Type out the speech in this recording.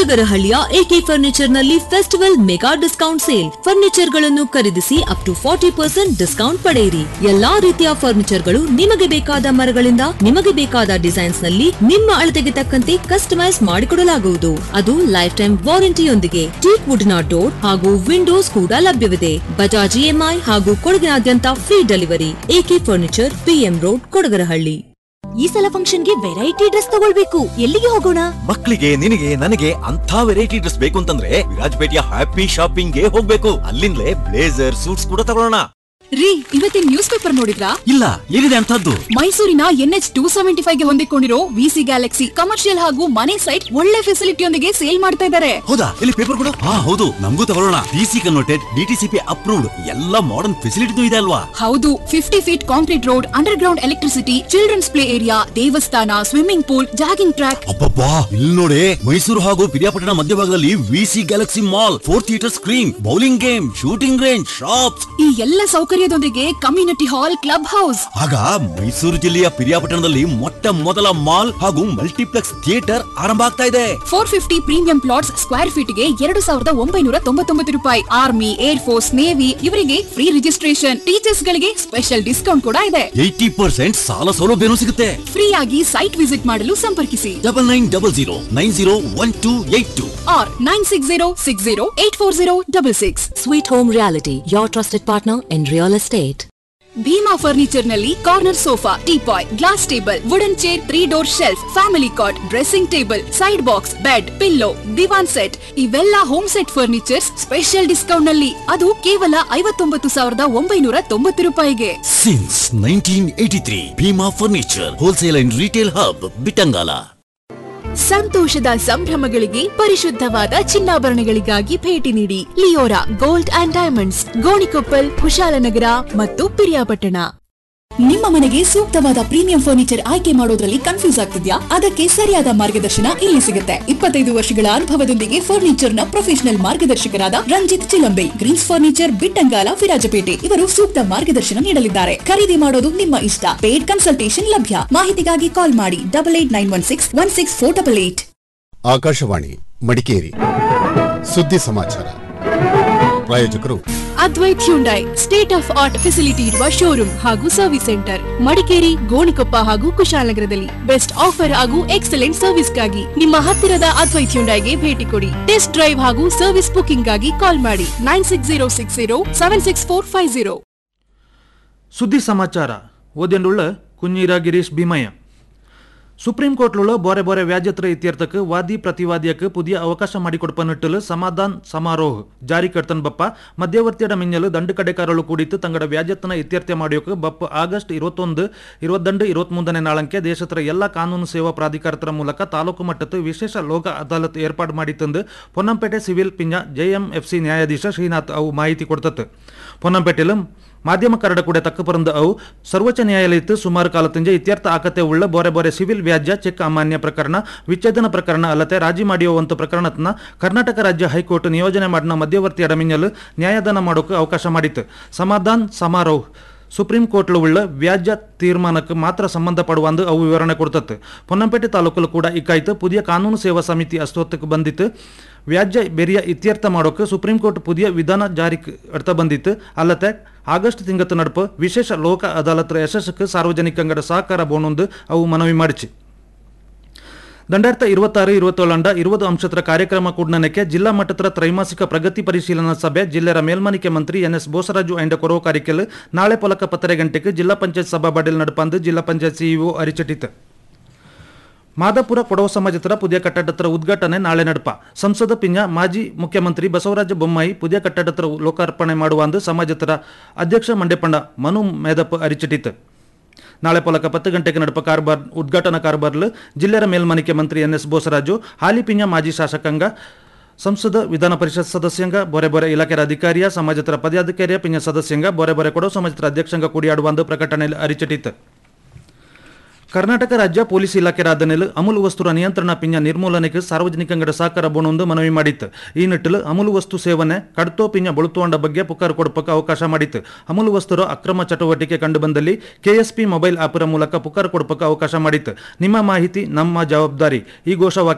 ಕೊಡಗರಹಳ್ಳಿಯ A K furniture ನಲ್ಲಿ festival mega discount sale. Furniture ಗಳನ್ನು ಖರೀದಿಸಿ ಅಪ್ ಟು 40% ಡಿಸ್ಕೌಂಟ್ ಪಡೆಯಿರಿ. ಎಲ್ಲಾ ರೀತಿಯ ಫರ್ನಿಚರ್ ಗಳು ನಿಮಗೆ ಬೇಕಾದ ಮರಗಳಿಂದ ನಿಮಗೆ ಬೇಕಾದ ಡಿಸೈನ್ಸ್ ನಲ್ಲಿ ನಿಮ್ಮ ಅಳತೆಗೆ ತಕ್ಕಂತೆ ಕಸ್ಟಮೈಸ್ ಮಾಡಿಕೊಡಲಾಗುವುದು. ಅದು ಲೈಫ್ ಟೈಮ್ ವಾರಂಟಿಯೊಂದಿಗೆ. ಟೀಕ್ ವುಡ್ ನ ಡೋರ್ ಹಾಗೂ ವಿಂಡೋಸ್ ಕೂಡ ಲಭ್ಯವಿದೆ. ಬಜಾಜ್ ಇಎಂಐ ಹಾಗೂ ಕೊಡಗಿನಾದ್ಯಂತ free delivery. A K furniture, PM road, Kodagarahalli. ಈ ಸಲ ಫಂಕ್ಷನ್ಗೆ ವೆರೈಟಿ ಡ್ರೆಸ್ ತಗೊಳ್ಬೇಕು. ಎಲ್ಲಿಗೆ ಹೋಗೋಣ? ಮಕ್ಕಳಿಗೆ, ನಿನಗೆ, ನನಗೆ ಅಂತ ವೆರೈಟಿ ಡ್ರೆಸ್ ಬೇಕು ಅಂತಂದ್ರೆ ವಿರಾಜಪೇಟೆಯ ಹ್ಯಾಪಿ ಶಾಪಿಂಗ್ ಗೆ ಹೋಗ್ಬೇಕು. ಅಲ್ಲಿಂದಲೇ ಬ್ಲೇಸರ್, ಸೂಟ್ಸ್ ಕೂಡ ತಗೊಳ್ಳೋಣ. ರೀ, ಇವತ್ತಿನ ನ್ಯೂಸ್ ಪೇಪರ್ ನೋಡಿದ್ರಾ? ಇಲ್ಲ, ಏನಿದೆ ಅಂತದ್ದು? ಮೈಸೂರಿನ NH 275 ಗೆ ಹೊಂದಿಕೊಂಡಿರೋ VC ಗ್ಯಾಲಕ್ಸಿ ಕಮರ್ಷಿಯಲ್ ಹಾಗೂ ಮನೆ ಸೈಟ್ ಒಳ್ಳೆ ಫೆಸಿಲಿಟಿಯೊಂದಿಗೆ ಸೇಲ್ ಮಾಡ್ತಾ ಇದ್ದಾರೆ. ಹೌದಾ? ಇಲ್ಲಿ ಪೇಪರ್ ಕೂಡ? ಹೌದು, ನಮಗೂ ತಗೊಳ್ಳೋಣ. DC ಕನ್ವರ್ಟೆಡ್, DTCP ಅಪ್ರೂವ್ಡ್, ಎಲ್ಲ ಮಾಡರ್ನ್ ಫೆಸಿಲಿಟಿ ಇದೆ ಅಲ್ವಾ? ಹೌದು, 50 feet concrete road, under ground electricity, children's play area, ದೇವಸ್ಥಾನ, ಸ್ವಿಮ್ಮಿಂಗ್ ಪೂಲ್, ಜಾಗಿಂಗ್ ಟ್ರ್ಯಾಕ್. ಅಬ್ಬಬ್ಬಾ, ಇಲ್ಲಿ ನೋಡಿ, ಮೈಸೂರು ಹಾಗೂ ಪಿರಿಯಾಪಟ್ಟಣ ಮಧ್ಯಭಾಗದಲ್ಲಿ VC Galaxy mall, 4 theatre screen, bowling game, shooting range, shops, ಈ ಎಲ್ಲ ಸೌಕರ್ಯದೊಂದಿಗೆ ಕಮ್ಯುನಿಟಿ ಹಾಲ್, ಕ್ಲಬ್ ಹೌಸ್. ಆಗ ಮೈಸೂರು ಜಿಲ್ಲೆಯ ಪಿರಿಯಾಪಟ್ಟಣದಲ್ಲಿ ಮೊಟ್ಟ ಮೊದಲ ಮಾಲ್ ಹಾಗೂ ಮಲ್ಟಿಪ್ಲೆಕ್ಸ್ ಥಿಯೇಟರ್ ಆರಂಭ ಆಗ್ತಾ ಇದೆ. 450 ಪ್ರೀಮಿಯಂ ಪ್ಲಾಟ್ಸ್ ಸ್ಕ್ವೇರ್ ಫೀಟ್ ಗೆ 2,999 ರೂಪಾಯಿ. ಆರ್ಮಿ, ಏರ್ ಫೋರ್ಸ್, ನೇವಿ ಇವರಿಗೆ ಫ್ರೀ ರಿಜಿಸ್ಟ್ರೇಷನ್. ಟೀಚರ್ಸ್ ಗಳಿಗೆ ಸ್ಪೆಷಲ್ ಡಿಸ್ಕೌಂಟ್ ಕೂಡ ಇದೆ. 80% ಸಾಲ ಸೌಲಭ್ಯನೂ ಸಿಗುತ್ತೆ. ಫ್ರೀ ಆಗಿ ಸೈಟ್ ವಿಸಿಟ್ ಮಾಡಲು ಸಂಪರ್ಕಿಸಿ 9900901282 or 9606084066. Sweet Home Reality, your trusted partner in real estate. Bima furniture ನಲ್ಲಿ corner sofa, teapoy, glass table, wooden chair, 3 door shelf, family ಕಾಟ್, dressing table, side box, bed, pillow, ದಿವಾನ್ set ಇವೆಲ್ಲ home set furnitures special discount ನಲ್ಲಿ. ಅದು ಕೇವಲ 59,990 ರೂಪಾಯಿಗೆ. Since 1983 Bima furniture wholesale and retail hub, Bittangala. ಸಂತೋಷದ ಸಂಭ್ರಮಗಳಿಗೆ ಪರಿಶುದ್ಧವಾದ ಚಿನ್ನಾಭರಣಗಳಿಗಾಗಿ ಭೇಟಿ ನೀಡಿ Leora gold and diamonds, Gonikoppal, Kushalnagar ಮತ್ತು ಪಿರಿಯಾಪಟ್ಟಣ. ನಿಮ್ಮ ಮನೆಗೆ ಸೂಕ್ತವಾದ ಪ್ರೀಮಿಯಂ ಫರ್ನಿಚರ್ ಆಯ್ಕೆ ಮಾಡೋದ್ರಲ್ಲಿ ಕನ್ಫ್ಯೂಸ್ ಆಗ್ತಿದ್ಯಾ? ಅದಕ್ಕೆ ಸರಿಯಾದ ಮಾರ್ಗದರ್ಶನ ಇಲ್ಲಿ ಸಿಗುತ್ತೆ. 25 ವರ್ಷಗಳ ಅನುಭವದೊಂದಿಗೆ ಫರ್ನಿಚರ್ ನ professional ಮಾರ್ಗದರ್ಶಕರಾದ Ranjit Chilambe, Green's furniture, Bittangala, Virajpet ಇವರು ಸೂಕ್ತ ಮಾರ್ಗದರ್ಶನ ನೀಡಲಿದ್ದಾರೆ. ಖರೀದಿ ಮಾಡೋದು ನಿಮ್ಮ ಇಷ್ಟ. ಪೇಡ್ ಕನ್ಸಲ್ಟೇಷನ್ ಲಭ್ಯ. ಮಾಹಿತಿಗಾಗಿ ಕಾಲ್ ಮಾಡಿ 8891616488. ಆಕಾಶವಾಣಿ ಮಡಿಕೇರಿ ಸುದ್ದಿ ಸಮಾಚಾರ. ಪ್ರಾಯೋಜಕರು Advait Hyundai, state of art facility ಇರುವ ಶೋರೂಮ್ ಹಾಗೂ ಸರ್ವಿಸ್ ಸೆಂಟರ್, ಮಡಿಕೇರಿ, ಗೋಣಿಕೊಪ್ಪ ಹಾಗೂ ಕುಶಾಲನಗರದಲ್ಲಿ. ಬೆಸ್ಟ್ ಆಫರ್ ಹಾಗೂ ಎಕ್ಸಲೆಂಟ್ ಸರ್ವಿಸ್ಗಾಗಿ ನಿಮ್ಮ ಹತ್ತಿರದ ಅದ್ವೈತ್ ಹ್ಯುಂಡೈಗೆ ಭೇಟಿ ಕೊಡಿ. ಟೆಸ್ಟ್ ಡ್ರೈವ್ ಹಾಗೂ ಸರ್ವಿಸ್ ಬುಕಿಂಗ್ ಗಾಗಿ ಕಾಲ್ ಮಾಡಿ 9606076450. ಸುದ್ದಿ ಸಮಾಚಾರ ಓದೆಂಡುಳ್ಳ ಕುഞ്ഞിര ಗಿರೀಶ್ ಭೀಮಯ್ಯ. ಸುಪ್ರೀಂ ಕೋರ್ಟ್ലുള്ള ബോറെ വ്യാജത്ര ഇത്യർത്ഥക്ക് വാദി പ്രതിവാദിയക്ക് പുതിയ അവകാശം ಮಾಡಿಕೊಡ್ಪನಿಟ್ಟಲು ಸಮಾಧಾನ ಸಮಾರೋಹ ಜಾರಿ ಕರ್ತನ್ ಬಪ್ಪ ಮಧ್ಯವರ್ತಿಯಡ ಮಿಂಜಲು ದಂಡು ಕಡೆಕಾರಳು ಕೂಡಿತ್ತು ತಂಗಡ ವ್ಯಾಜ್ಯತನ ಇತ್ಯರ್ಥ ಮಾಡಿಯೋಕೆ ಬಪ್ಪ ಆಗಸ್ಟ್ 21, 22, 23ನೇ ನಾಳಂಕೆ ದೇಶದ ಎಲ್ಲ ಕಾನೂನು ಸೇವಾ ಪ್ರಾಧಿಕಾರತರ ಮೂಲಕ ತಾಲೂಕು ಮಟ್ಟದ ವಿಶೇಷ ಲೋಕ ಅದಾಲತ್ ಏರ್ಪಾಡು ಮಾಡಿತ್ತಂದು ಪೊನ್ನಂಪೇಟೆ ಸಿವಿಲ್ ಪಿಂಜ JMFC ನ್ಯಾಯಾಧೀಶ ಶ್ರೀನಾಥ್ ಅವು ಮಾಹಿತಿ ಕೊಡ್ತತ್ತು. ಪೊನ್ನಂಪೇಟೆಲು ಮಾಧ್ಯಮ ಕರಡ ಕೂಡ ತಕ್ಕ ಪರಂದ ಅವು ಸರ್ವೋಚ್ಚ ನ್ಯಾಯಾಲಯತ್ತು ಸುಮಾರು ಕಾಲದಿಂದ ಇತ್ಯರ್ಥ ಆಕತೆ ಉಳ್ಳ ಬೊರೆ ಸಿವಿಲ್ ವ್ಯಾಜ್ಯ, ಚೆಕ್ ಅಮಾನ್ಯ ಪ್ರಕರಣ, ವಿಚ್ಛೇದನ ಪ್ರಕರಣ ಅಲ್ಲದೆ ರಾಜಿ ಮಾಡಿಯುವಂಥ ಪ್ರಕರಣತನ ಕರ್ನಾಟಕ ರಾಜ್ಯ ಹೈಕೋರ್ಟ್ ನಿಯೋಜನೆ ಮಾಡಿನ ಮಧ್ಯವರ್ತಿ ಅಡಮಿಂಜಲು ನ್ಯಾಯದಾನ ಮಾಡೋಕೆ ಅವಕಾಶ ಮಾಡಿತ್ತು. ಸಮಾಧಾನ ಸಮಾರೋಹ ಸುಪ್ರೀಂ ಕೋರ್ಟ್ಲು ಉಳ್ಳ ವ್ಯಾಜ್ಯ ತೀರ್ಮಾನಕ್ಕೆ ಮಾತ್ರ ಸಂಬಂಧಪಡುವಂದು ಅವು ವಿವರಣೆ ಕೊಡ್ತತ್ತು. ಪೊನ್ನಂಪೇಟೆ ತಾಲೂಕಲ್ಲೂ ಕೂಡ ಇಕ್ಕಾಯ್ತು ಪುದಿಯ ಕಾನೂನು ಸೇವಾ ಸಮಿತಿ ಅಸ್ತಿತ್ವಕ್ಕೆ ಬಂದಿತ್ತು. ವ್ಯಾಜ್ಯ ಬೆರಿಯ ಇತ್ಯರ್ಥ ಮಾಡೋಕೆ ಸುಪ್ರೀಂ ಕೋರ್ಟ್ ಪುದಿಯ ವಿಧಾನ ಜಾರಿ ಅರ್ಥ ಬಂದಿತ್ತು. ಅಲ್ಲದೆ ಆಗಸ್ಟ್ ತಿಂಗತ್ತು ನಡುಪ ವಿಶೇಷ ಲೋಕ ಅದಾಲತ್ತರ ಯಶಸ್ಸಕ್ಕೆ ಸಾರ್ವಜನಿಕಂಗಡ ಸಹಕಾರ ಬೋಣೊಂದು ಅವು ಮನವಿ ಮಾಡಿಸಿ. 2026-27 20 ಅಂಶತ್ರ ಕಾರ್ಯಕ್ರಮ ಕೂಡನಕ್ಕೆ ಜಿಲ್ಲಾ ಮಟ್ಟದ ತ್ರೈಮಾಸಿಕ ಪ್ರಗತಿ ಪರಿಶೀಲನಾ ಸಭೆ ಜಿಲ್ಲೆಯ ಮೇಲ್ಮನಿಕೆ ಮಂತ್ರಿ NS ಬೋಸರಾಜು ಅಂಡ ಕೊರೋ ಕಾರಿಕೆಲ್ ನಾಳೆ ಪೊಲಕ 10 ಗಂಟೆಗೆ ಜಿಲ್ಲಾ ಪಂಚಾಯತ್ ಸಭಾಬಾಡಿಲ್ ನಡಪಂದು ಜಿಲ್ಲಾ ಪಂಚಾಯತ್ CEO ಅರಿಚಟಿತು. ಮಾದಾಪುರ ಕೊಡವ ಸಮಾಜದ ಪುದಿಯ ಕಟ್ಟಡತ್ರ ಉದ್ಘಾಟನೆ ನಾಳೆ ನಡಪ. ಸಂಸದ ಪಿಂಜ ಮಾಜಿ ಮುಖ್ಯಮಂತ್ರಿ ಬಸವರಾಜ ಬೊಮ್ಮಾಯಿ ಪುದಿಯ ಕಟ್ಟಡತ್ರ ಲೋಕಾರ್ಪಣೆ ಮಾಡುವಂದು ಸಮಾಜದ ಅಧ್ಯಕ್ಷ ಮಂಡ್ಯಪಂಡ ಮನು ಮೇದಪ್ಪ ಅರಿಚಟಿತು. ನಾಳೆ ಪೊಲಕ 10 ಗಂಟೆಗೆ ನಡಪ ಉದ್ಘಾಟನಾ ಕಾರ್ಬಾರ್ಲು ಜಿಲ್ಲೆಯ ಮೇಲ್ಮನಿಕೆ ಮಂತ್ರಿ NS ಬೋಸರಾಜು ಹಾಲಿ ಪಿಂಜ ಮಾಜಿ ಶಾಸಕಾಂಗ ಸಂಸದ ವಿಧಾನ ಪರಿಷತ್ ಸದಸ್ಯಂಗ ಬೊರೆ ಇಲಾಖೆಯ ಅಧಿಕಾರಿಯ ಸಮಾಜದ ಪದಾಧಿಕಾರಿಯ ಪಿಂಜ ಸದಸ್ಯಂಗ ಬೊರೆ ಕೊಡವ ಸಮಾಜದ ಅಧ್ಯಕ್ಷಂಗ ಕೂಡಿಯಾಡುವಂದು ಪ್ರಕಟಣೆಯಲ್ಲಿ ಅರಿಚಟಿತು. ಕರ್ನಾಟಕ ರಾಜ್ಯ ಪೊಲೀಸ್ ಇಲಾಖೆ ರಾಧನೆಲು ಅಮೂಲ್ ವಸ್ತುರ ನಿಯಂತ್ರಣ ಪಿಂಜ ನಿರ್ಮೂಲನೆಗೆ ಸಾರ್ವಜನಿಕಂಗಡ ಸಹಕಾರ ಬೋಣೊಂದು ಮನವಿ ಮಾಡಿತ್ತು. ಈ ನಿಟ್ಟಿಲು ಅಮೂಲ್ ವಸ್ತು ಸೇವನೆ ಕಡ್ತೋ ಪಿಂಜ ಬಳುತ್ತುವಂಡ ಬಗ್ಗೆ ಪುಕಾರು ಕೊಡಪಕ್ಕೆ ಅವಕಾಶ ಮಾಡಿತ್ತು. ಅಮೂಲ್ ವಸ್ತುರ ಅಕ್ರಮ ಚಟುವಟಿಕೆ ಕಂಡುಬಂದಲ್ಲಿ KSP ಮೊಬೈಲ್ ಆಪ್ರ ಮೂಲಕ ಪುಕಾರು ಕೊಡಪಕ್ಕೆ ಅವಕಾಶ ಮಾಡಿತ್ತು. ನಿಮ್ಮ ಮಾಹಿತಿ ನಮ್ಮ ಜವಾಬ್ದಾರಿ ಈ ಘೋಷವಾಕ್ಯ